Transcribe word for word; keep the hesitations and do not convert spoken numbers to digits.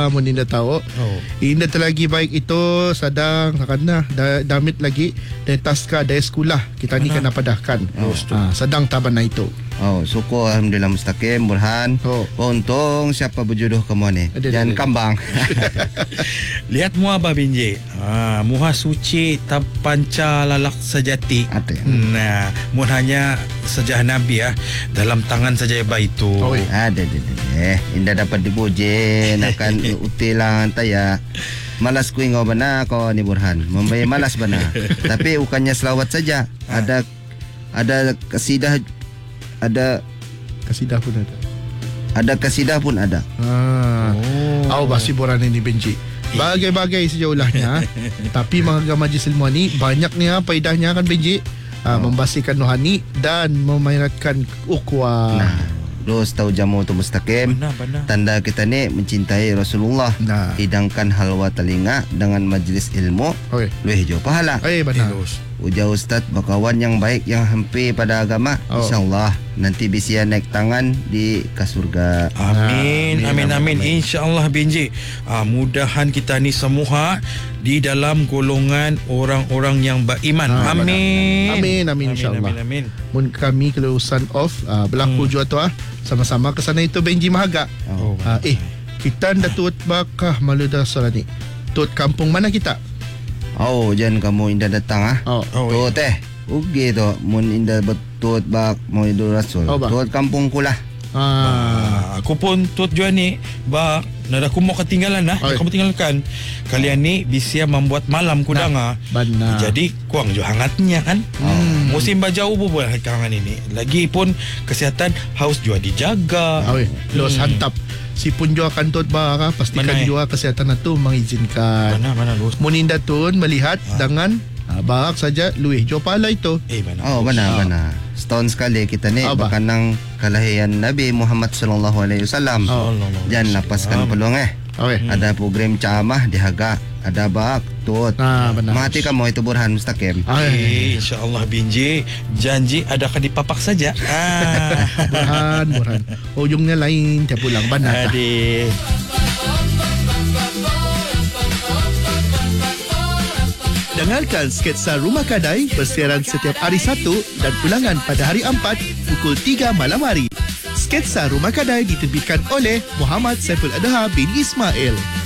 mo ninda tahu. Oh. Inda lagi baik itu sadang karena da, damit lagi dari taska dari sekolah kita ni kena padahkan. Oh. Ha, sedang taban na itu. Oh, syukur Alhamdulillah Mustaqim, Burhan. Oh. Untung siapa berjodoh kamu ni. Ada, Jangan ada. kambang. Lihat muha Abah Binji. Ha, muha suci tapanca lalak sejati. Ada. Nah, mun hanya sejah Nabi ya, dalam tangan saja Abah itu. Oh, Ada, ada, ada. Eh, indah dapat dibujen akan utilang taya. Malas ku ingau bana kau ni Burhan. Membayar malas bana. Tapi bukannya selawat saja. Ada ada kasidah, ada Kasidah pun ada. ada kasidah pun ada. Ha. Oh. Au basi boran ini benci. Bagai-bagai saja ulahnya. Tapi mengaga majlis ilmu ni banyaknya faedahnya kan benci. Ha, Oh. membasihkan rohani dan memainkan ukhuwah. Nah, terus tahu jamu tu Mustaqim. Benar, benar. Tanda kita ni mencintai Rasulullah. Nah. Hidangkan halwa telinga dengan majlis ilmu. Okey. Lebih hijau pahala. Eh benar. Terus. Ujar Ustaz bakawan yang baik yang hampir pada agama. Oh. InsyaAllah nanti bisa naik tangan di ke surga. Amin, Amin, amin, amin. amin. InsyaAllah Binji. Ah, mudahan kita ni semua di dalam golongan orang-orang yang beriman. Ah, Amin. Amin, amin, insyaAllah. Amin, amin. Mun kami kelulusan off uh, berlaku Hmm. jua tu ah sama-sama ke sana itu Benji Mahaga. Oh. Uh, eh kita ndak tuat bakah malu dasar ni. Tuat kampung mana kita? Oh, jangan kamu indah datang ah. Oh. Oh, Tu teh. Ugi tu mun indah betul bak mau idul Rasul. Oh, ba. Tu kampungku lah. Ah. Ah, aku pun tuat jua ni ba nada aku mau ketinggalan lah. Oi. Kamu tinggalkan. Kalian ni bisa membuat malam kudang ah. Benar. Jadi kuang jo hangatnya kan. Hmm. Musim bajau bubuh kangan ini. Lagi pun kesihatan harus jua dijaga. Awe, los Hmm. hantap. Si pun jua kan tuat bara pastikan Mana, eh? jua kesihatan itu mengizinkan. Mana mana lu? Muninda tun melihat dengan uh, barak saja luih jo pala itu. Eh mana? Oh, benar benar. Setahun sekali kita ni Oh, ba. berkenang kelahiran Nabi Muhammad sallallahu alaihi wasallam. Oh. Jangan lepaskan peluang eh. Awe. Ada program ceramah di Haga, ada bak tut. Ah, benar. Mati kamu itu Burhan Mustaqim. Awe. Eh, InsyaAllah Binji. Janji adakan dipapak saja. Ah. Burhan, Burhan. Ujungnya lain tiap pulang benar. tak? Adik. Dengarkan sketsa Rumah Kadai bersiaran setiap hari Sabtu dan ulangan pada hari Ahad pukul tiga malam hari. Sketsa Rumah Kadai diterbitkan oleh Muhammad Saiful Adha bin Ismail.